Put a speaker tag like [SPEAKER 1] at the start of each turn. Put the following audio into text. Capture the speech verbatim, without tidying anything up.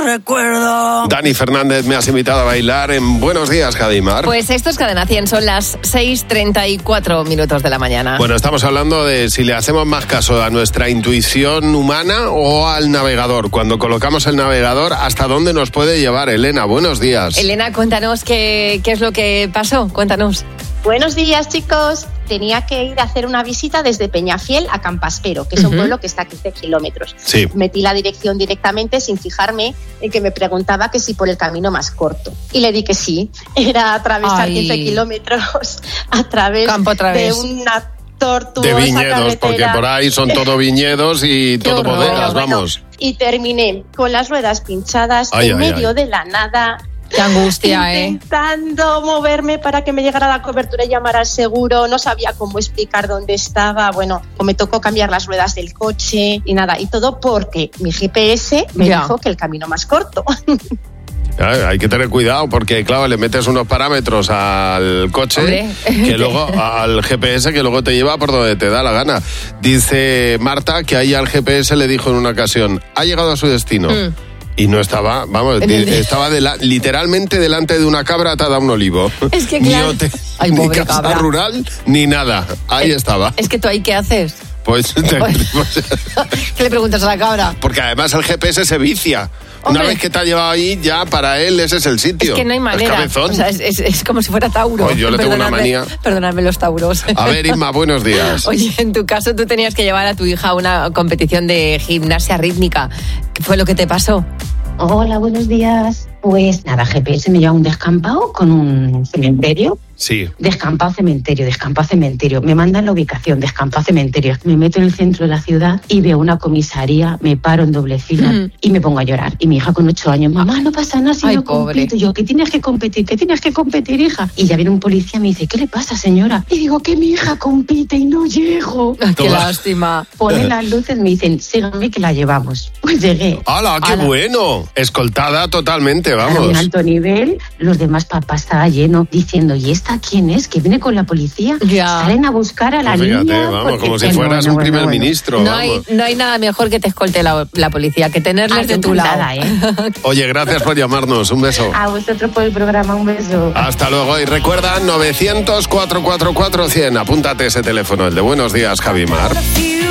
[SPEAKER 1] recuerdo.
[SPEAKER 2] Dani Fernández, me has invitado a bailar en Buenos Días, Javimar.
[SPEAKER 3] Pues esto es Cadena cien, son las seis treinta y cuatro minutos de la mañana.
[SPEAKER 2] Bueno, estamos hablando de si le hacemos más caso a nuestra intuición humana o al navegador. Cuando colocamos el navegador, ¿hasta dónde nos puede llevar? Elena, buenos días.
[SPEAKER 3] Elena, cuéntanos qué, qué es lo que pasó, cuéntanos.
[SPEAKER 4] Buenos días, chicos. Tenía que ir a hacer una visita desde Peñafiel a Campaspero, que es uh-huh. un pueblo que está a quince kilómetros.
[SPEAKER 2] Sí.
[SPEAKER 4] Metí la dirección directamente sin fijarme en que me preguntaba que si por el camino más corto. Y le di que sí. Era atravesar Ay. quince kilómetros a través
[SPEAKER 3] Campo otra vez.
[SPEAKER 4] de una tortuosa
[SPEAKER 2] de viñedos,
[SPEAKER 4] carretera.
[SPEAKER 2] Porque por ahí son todo viñedos y todo
[SPEAKER 4] horror,
[SPEAKER 2] bodegas,
[SPEAKER 4] bueno,
[SPEAKER 2] vamos.
[SPEAKER 4] Y terminé con las ruedas pinchadas
[SPEAKER 2] ay,
[SPEAKER 4] en
[SPEAKER 2] ay,
[SPEAKER 4] medio
[SPEAKER 2] ay.
[SPEAKER 4] de la nada.
[SPEAKER 3] Qué angustia, ¿eh?
[SPEAKER 4] Intentando moverme para que me llegara la cobertura y llamar al seguro. No sabía cómo explicar dónde estaba. Bueno, me tocó cambiar las ruedas del coche y nada. Y todo porque mi G P S me
[SPEAKER 3] ya.
[SPEAKER 4] dijo que el camino más corto.
[SPEAKER 2] Hay que tener cuidado porque, claro, le metes unos parámetros al coche,
[SPEAKER 3] Hombre.
[SPEAKER 2] que luego al G P S que luego te lleva por donde te da la gana. Dice Marta que ahí al G P S le dijo en una ocasión, ha llegado a su destino. Mm. Y no estaba, vamos, estaba de la, literalmente delante de una cabra atada a un olivo.
[SPEAKER 3] Es que claro.
[SPEAKER 2] Ni, hotel,
[SPEAKER 3] Ay,
[SPEAKER 2] ni
[SPEAKER 3] pobre
[SPEAKER 2] casa
[SPEAKER 3] cabra.
[SPEAKER 2] rural, ni nada. Ahí
[SPEAKER 3] es,
[SPEAKER 2] estaba.
[SPEAKER 3] Es que tú ahí, ¿qué haces?
[SPEAKER 2] Pues, te,
[SPEAKER 3] pues ¿qué le preguntas a la cabra?
[SPEAKER 2] Porque además el G P S se vicia.
[SPEAKER 3] Hombre.
[SPEAKER 2] Una vez que te ha llevado ahí, ya para él ese es el sitio.
[SPEAKER 3] Es que no hay manera.
[SPEAKER 2] Es
[SPEAKER 3] o sea, es, es, es como si fuera Tauro.
[SPEAKER 2] Pues yo le tengo una manía.
[SPEAKER 3] Perdonadme los Tauros.
[SPEAKER 2] A ver, Inma, buenos días.
[SPEAKER 3] Oye, en tu caso tú tenías que llevar a tu hija a una competición de gimnasia rítmica. ¿Qué fue lo que te pasó?
[SPEAKER 5] Hola, buenos días. Pues nada, G P S me lleva a un descampado con un cementerio.
[SPEAKER 2] Sí.
[SPEAKER 5] Descampado cementerio, descampado cementerio. Me mandan la ubicación, descampado cementerio. Me meto en el centro de la ciudad y veo una comisaría, me paro en doble fila mm. y me pongo a llorar. Y mi hija con ocho años, mamá, no pasa nada si
[SPEAKER 3] Ay,
[SPEAKER 5] no
[SPEAKER 3] pobre.
[SPEAKER 5] compito. Y yo, ¿qué tienes que competir? ¿Qué tienes que competir, hija? Y ya viene un policía y me dice, ¿qué le pasa, señora? Y digo, que mi hija compite y no llego.
[SPEAKER 3] Ay, qué lástima.
[SPEAKER 5] Ponen las luces, me dicen, síganme que la llevamos. Pues llegué.
[SPEAKER 2] ¡Hala, qué
[SPEAKER 5] ¡Hala!
[SPEAKER 2] Bueno! Escoltada totalmente, vamos.
[SPEAKER 5] En alto nivel, los demás papás estaba lleno diciendo, ¿y esta quién es? Que viene con la policía.
[SPEAKER 3] Ya.
[SPEAKER 5] Salen a buscar a la
[SPEAKER 2] pues fíjate,
[SPEAKER 5] niña.
[SPEAKER 2] vamos, como si
[SPEAKER 5] bueno,
[SPEAKER 2] fueras
[SPEAKER 5] bueno,
[SPEAKER 2] un
[SPEAKER 5] bueno,
[SPEAKER 2] primer
[SPEAKER 5] bueno.
[SPEAKER 2] ministro.
[SPEAKER 3] No
[SPEAKER 2] vamos.
[SPEAKER 3] hay, no hay nada mejor que te escolte la, la policía, que tenerles
[SPEAKER 5] Ah,
[SPEAKER 3] de tu lado.
[SPEAKER 5] encantada, ¿eh?
[SPEAKER 2] Oye, gracias por llamarnos. Un beso.
[SPEAKER 5] A vosotros por el programa, un beso.
[SPEAKER 2] Hasta luego. Y recuerda, novecientos, cuatrocientos cuarenta y cuatro cien. Apúntate ese teléfono, el de Buenos Días, Javimar.